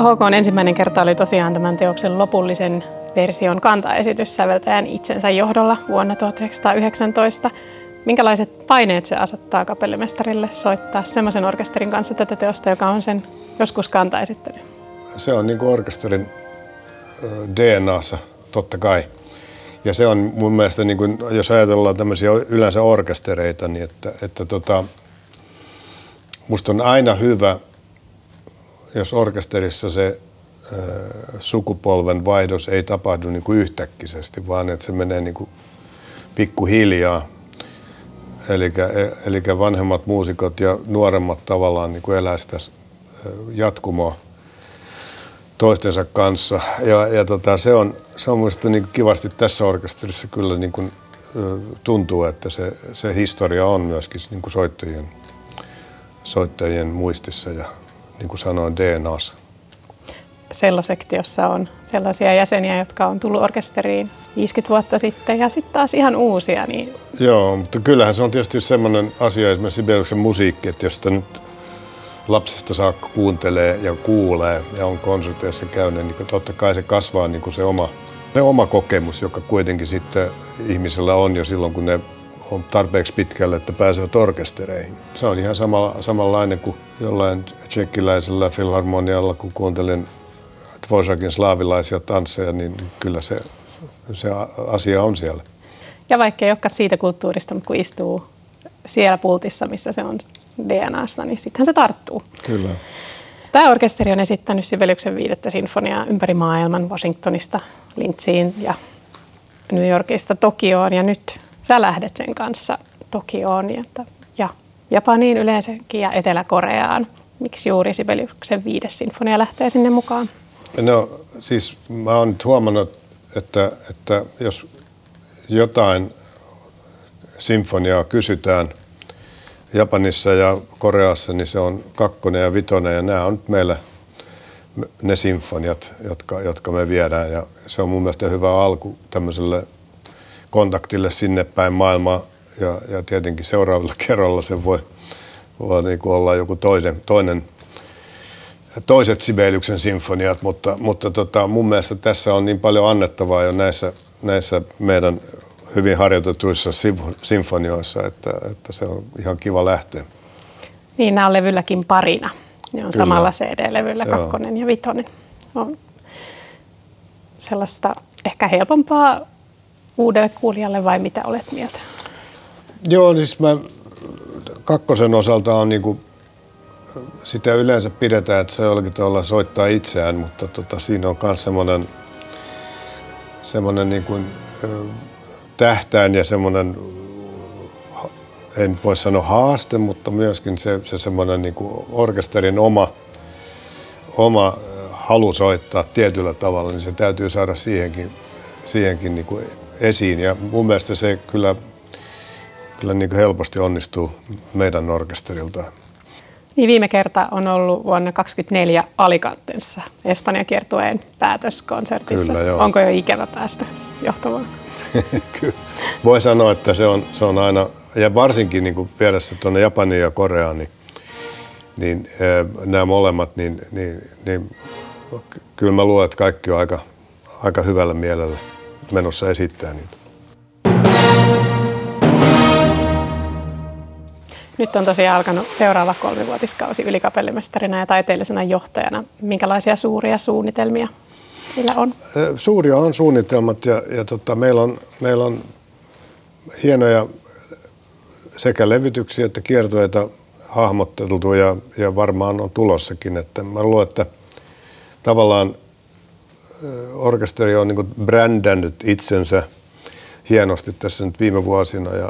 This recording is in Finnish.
HK:n ensimmäinen kerta oli tosiaan tämän teoksen lopullisen version kantaesitys säveltäjän itsensä johdolla vuonna 1919. Minkälaiset paineet se asettaa kapellimestarille soittaa semmoisen orkesterin kanssa tätä teosta, joka on sen joskus kantaesittänyt? Se on niin kuin orkesterin DNAssa, totta kai. Ja se on mun mielestä, niin kuin, jos ajatellaan tämmöisiä yleensä orkestereita, niin musta on aina hyvä, jos orkesterissa se sukupolven vaihdos ei tapahdu niin kuin yhtäkkisesti, vaan että se menee niin kuin pikkuhiljaa. Eli vanhemmat muusikot ja nuoremmat tavallaan niin kuin elää sitä jatkumoa toistensa kanssa. Se on mielestäni niin kuin kivasti tässä orkesterissa kyllä niin kuin, tuntuu, että se historia on myöskin niin kuin soittajien muistissa ja niin kuin sanoin DNAssa. Sellosektiossa on sellaisia jäseniä, jotka on tullut orkesteriin 50 vuotta sitten ja sitten taas ihan uusia. Niin... Joo, mutta kyllähän se on tietysti semmoinen asia, esimerkiksi Sibeliuksen musiikki, että jos sitä nyt lapsesta saakka kuuntelee ja kuulee ja on konserteissa käynyt, niin totta kai se kasvaa niin kuin se oma kokemus, joka kuitenkin sitten ihmisellä on jo silloin, kun ne on tarpeeksi pitkälle, että pääsevät orkestereihin. Se on ihan samanlainen kuin jollain tšekkiläisellä filharmonialla, kun kuuntelin Dvořákin slaavilaisia tansseja, niin kyllä se asia on siellä. Ja vaikka ei olekaan siitä kulttuurista, mutta kun istuu siellä pultissa, missä se on DNAssa, niin sittenhän se tarttuu. Kyllä. Tämä orkesteri on esittänyt Sibeliuksen 5. sinfoniaa ympäri maailman, Washingtonista Lintsiin ja New Yorkista Tokioon. Ja nyt sä lähdet sen kanssa Tokioon ja Japaniin yleensäkin ja Etelä-Koreaan. Miksi juuri Sibeliuksen 5. sinfonia lähtee sinne mukaan? No siis mä oon nyt huomannut, että jos jotain sinfoniaa kysytään Japanissa ja Koreassa, niin se on 2. ja 5. ja nämä on nyt meillä ne sinfoniat, jotka me viedään. Ja se on mun mielestä hyvä alku tämmöiselle kontaktille sinne päin maailmaa ja tietenkin seuraavalla kerralla se voi niin kuin olla joku toiset Sibeliuksen sinfoniat, mutta mun mielestä tässä on niin paljon annettavaa jo näissä meidän hyvin harjoitetuissa sinfonioissa, että se on ihan kiva lähteä. Niin, nämä on levylläkin parina. Ne on kyllä samalla CD-levyllä, 2. ja 5. On sellaista ehkä helpompaa uudelle kuulijalle vai mitä olet mieltä? Joo, siis 2. osalta on niinku, sitä yleensä pidetään, että se jollakin tavalla soittaa itseään, mutta siinä on myös semmoinen niin kuin tähtäin ja semmoinen, en voi sanoa haaste, mutta myöskin se semmoinen niin kuin orkesterin oma halu soittaa tietyllä tavalla, niin se täytyy saada siihenkin niin kuin esiin. Ja mun mielestä se kyllä niin kuin helposti onnistuu meidän orkesterilta. Niin, viime kerta on ollut vuonna 2024 Alicantessa Espanjan kiertueen päätöskonsertissa. Kyllä, onko jo ikävä päästä johtamaan? Kyllä. Voi sanoa, että se on aina, ja varsinkin niin kuin viedessä tuonne Japaniin ja Koreaan, niin nämä molemmat, niin kyllä mä luulen, että kaikki on aika hyvällä mielellä menossa esittää niitä. Nyt on tosiaan alkanut seuraava 3-vuotiskausi ylikapellimestarina ja taiteellisena johtajana. Minkälaisia suuria suunnitelmia meillä on? Suuria on suunnitelmat ja meillä on hienoja sekä levytyksiä että kiertueita hahmoteltu ja varmaan on tulossakin. Että mä luulen, että tavallaan orkesteri on niin kuin brändännyt itsensä hienosti tässä nyt viime vuosina